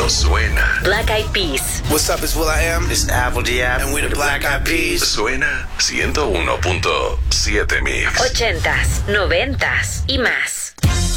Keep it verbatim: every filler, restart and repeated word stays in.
cuando suena. Black Eyed Peas. What's up, it's Will I Am. It's Apple Diab. And we're the Black Eyed Peas. Suena ciento uno punto siete Mix. Ochentas, noventas y más.